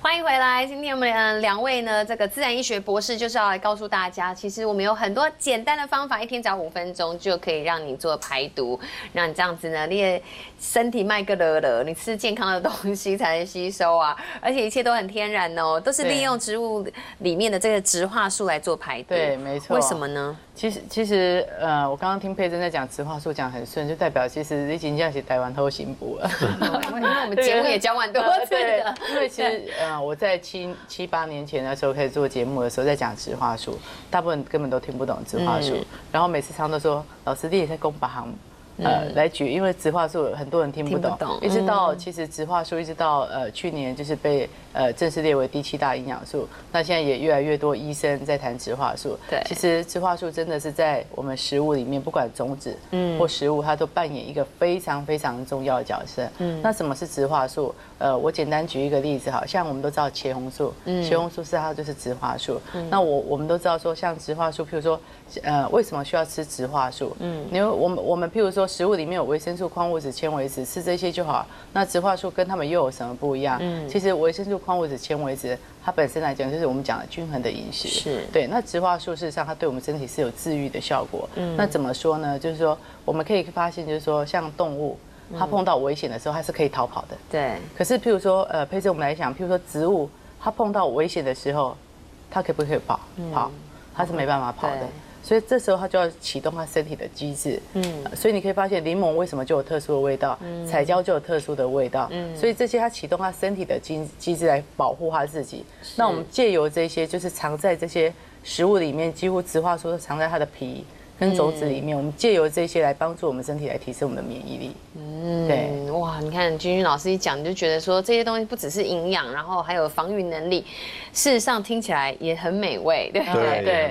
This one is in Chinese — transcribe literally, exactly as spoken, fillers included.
欢迎回来。今天我们呃两位呢，这个自然医学博士就是要来告诉大家，其实我们有很多简单的方法，一天只要五分钟就可以让你做排毒，让你这样子呢，你也身体卖个了了，你吃健康的东西才能吸收啊，而且一切都很天然哦，都是利用植物里面的这个植化素来做排毒。 对，没错。 为什么呢？ 其实其实呃，我刚刚听佩珍在讲植化素讲很顺，就代表其实你已经这样写台湾都行补了。 因为我们节目也讲蛮多次的。 因为其实呃，我在七七八年前的时候开始做节目的时候，在讲植化素，大部分根本都听不懂植化素，嗯、然后每次常都说老师你也在攻把行。呃，来举，因为植化素很多人听不懂，不懂一直到其实植化素一直到呃去年就是被呃正式列为第七大营养素，那现在也越来越多医生在谈植化素。对，其实植化素真的是在我们食物里面，不管种子嗯或食物，它都扮演一个非常非常重要的角色。嗯，那什么是植化素？呃，我简单举一个例子，好像我们都知道茄红素，嗯，茄红素是它就是植化素。嗯，那我我们都知道说，像植化素，譬如说，呃，为什么需要吃植化素？嗯，因为我们我们譬如说。食物里面有维生素、矿物质、纤维质，吃这些就好。那植化素跟它们又有什么不一样？嗯，其实维生素、矿物质、纤维质，它本身来讲就是我们讲的均衡的饮食。是，对。那植化素事实上它对我们身体是有治愈的效果。嗯，那怎么说呢？就是说我们可以发现，就是说像动物，它碰到危险的时候，它是可以逃跑的。对。可是譬如说，呃，配置我们来讲，譬如说植物，它碰到危险的时候，它可不可以跑？跑，它是没办法跑的。所以这时候它就要启动它身体的机制，嗯，所以你可以发现柠檬为什么就有特殊的味道，嗯，彩椒就有特殊的味道，嗯，所以这些它启动它身体的机机制来保护它自己。那我们借由这些，就是藏在这些食物里面，几乎植化素都藏在它的皮跟种子里面，我们借由这些来帮助我们身体来提升我们的免疫力。嗯，对， 哇，你看君君老师一讲，你就觉得说这些东西不只是营养，然后还有防御能力，事实上听起来也很美味，对不对？ 对，